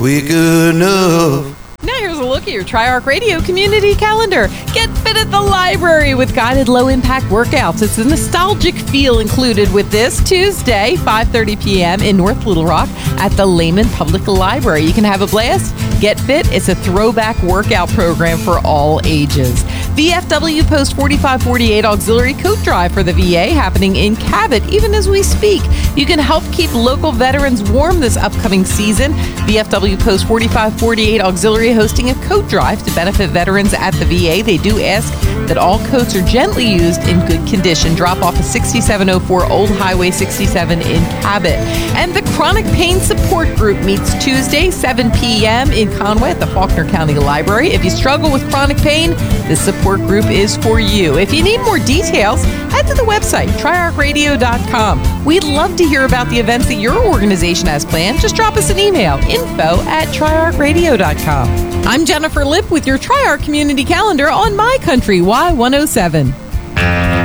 We good enough. Now here's a look at your Tri-Arc Radio community calendar. Get fit at the library with guided low-impact workouts. It's a nostalgic feel included with this Tuesday, 5:30 p.m. in North Little Rock at the Lehman Public Library. You can have a blast, get fit. It's a throwback workout program for all ages. VFW Post 4548 Auxiliary Coat Drive for the VA happening in Cabot even as we speak. You can help keep local veterans warm this upcoming season. VFW Post 4548 Auxiliary hosting a coat drive to benefit veterans at the VA. They do ask that all coats are gently used in good condition. Drop off at 6704 Old Highway 67 in Cabot. And the Chronic Pain Support Group meets Tuesday, 7 p.m. in Conway at the Faulkner County Library. If you struggle with chronic pain, this support group is for you. If you need more details, head to the website, triarcradio.com. We'd love to hear about the events that your organization has planned. Just drop us an email, info@triarcradio.com. I'm Jennifer Lipp with your Tri-Arc Community Calendar on My Country Y107.